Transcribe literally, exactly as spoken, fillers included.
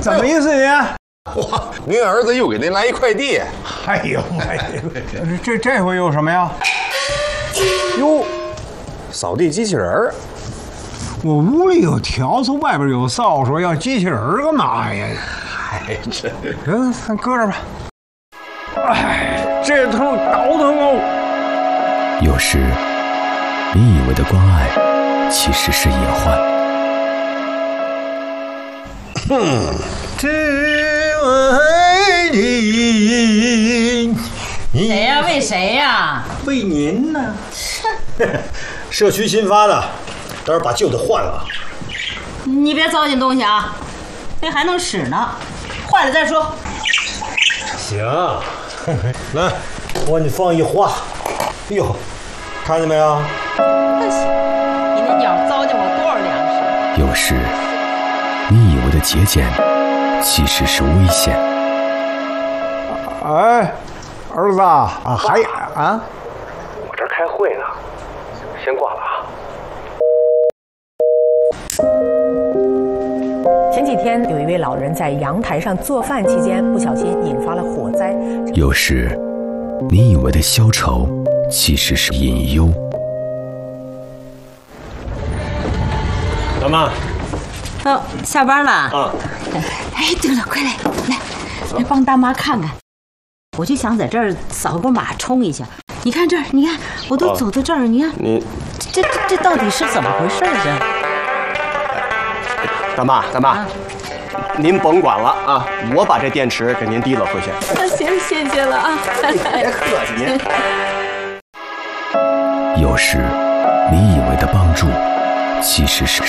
怎么意思你？ 哇，您儿子又给您来一快递。 哎呦哎呦，这这回有什么呀？ 哟，扫地机器人儿。 我屋里有笤帚，外边有扫帚，要机器人儿干嘛呀？ 哎，这， 行，咱搁这吧。哎，这头倒腾哦。 有时，你以为的关爱，其实是野患。 嗯，只为你。 谁呀？为谁呀？ 为您呢。 社区新发的，待会儿把旧的换了。 你别糟践东西啊，这还能使呢，坏了再说。 行，来，我给你放一花。哎呦，看见没有？ 可惜，你那鸟糟践我多少粮食。 有时，你以为的节俭，其实是危险。 哎，儿子啊，还啊？ 我这儿开会呢，先挂了啊。 前几天有一位老人在阳台上做饭期间，不小心引发了火灾。 有时，你以为的消愁，其实是隐忧。 老妈， 哦，下班了啊？ 哎，对了，快来来，来帮大妈看看。我就想在这儿扫个码冲一下。你看这儿，你看我都走到这儿，你看你这这这到底是怎么回事这？ 大妈，大妈，啊、您甭管了啊！我把这电池给您提了回去。 那行，谢谢了啊！ 别客气您。 有时，你以为的帮助，其实是